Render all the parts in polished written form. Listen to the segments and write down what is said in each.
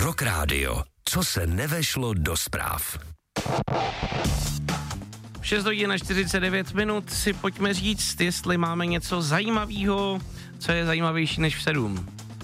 Rock Radio. Co se nevešlo do zpráv. 6 hodin a 49 minut si pojďme říct, jestli máme něco zajímavého, co je zajímavější než v 7.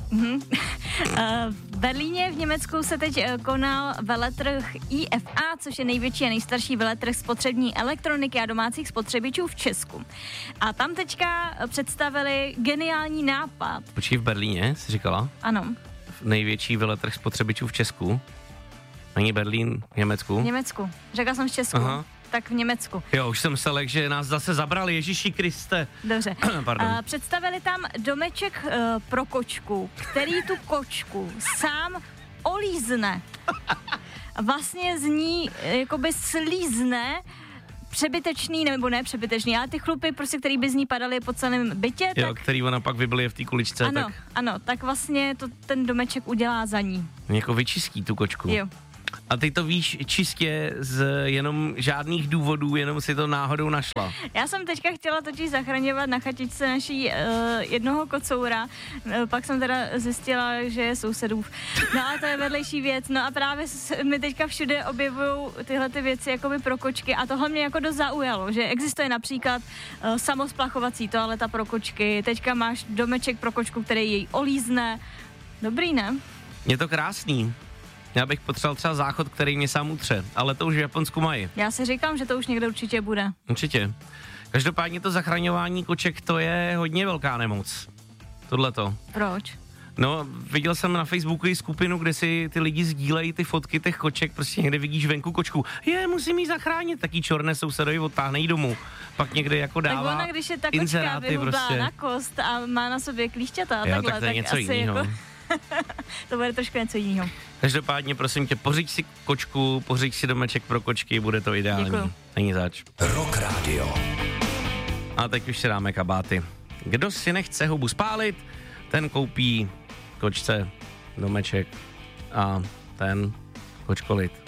V Berlíně v Německu se teď konal veletrh IFA, což je největší a nejstarší veletrh spotřební elektroniky a domácích spotřebičů v Česku. A tam teďka představili geniální nápad. Počkej, v Berlíně, jsi říkala? Ano. Největší veletrh spotřebičů v Česku. Není Berlín v Německu? V Německu. Řekla jsem v Česku. Aha. Tak v Německu. Jo, už jsem myslel, že nás zase zabrali, Ježíši Kriste. Dobře. Pardon. Představili tam domeček pro kočku, který tu kočku sám olízne. Vlastně z ní jakoby slízne přebytečný, nebo ne přebytečný, ale ty chlupy, prostě, který by z ní padaly po celém bytě. Jo, tak, který ona pak vyblije v té kuličce. Ano, ano, tak vlastně to ten domeček udělá za ní. Jako vyčistí tu kočku. Jo. A ty to víš čistě z jenom žádných důvodů, jenom si to náhodou našla. Já jsem teďka chtěla totiž zachraňovat na chatičce naší jednoho kocoura, pak jsem teda zjistila, že je sousedův. No a to je vedlejší věc. No a právě mi teďka všude objevují tyhle ty věci jakoby pro kočky a tohle mě jako dost zaujalo, že existuje například samosplachovací toaleta pro kočky, teďka máš domeček pro kočku, který jej olízne. Dobrý, ne? Je to krásný. Já bych potřeboval třeba záchod, který mě sám utře, ale to už v Japonsku mají. Já si říkám, že to už někde určitě bude. Určitě. Každopádně to zachraňování koček, to je hodně velká nemoc. Tohleto. Proč? No, viděl jsem na Facebooku i skupinu, kde si ty lidi sdílejí ty fotky těch koček, prostě někde vidíš venku kočku. Musím jí zachránit, taký čorné sousedovi odtáhne jí domů. Pak někde jako dává tak ona, když je ta kočka vyhublá prostě na kost a má na sobě klíšťata a takhle, tak to je něco jiného. Jako to bude trošku něco jiného. Každopádně, prosím tě, pořiď si kočku, pořiď si domeček pro kočky, bude to ideální. Děkuju. Není zač. Rock Radio. A teď už si dáme kabáty. Kdo si nechce hubu spálit, ten koupí kočce domeček a ten kočkolit.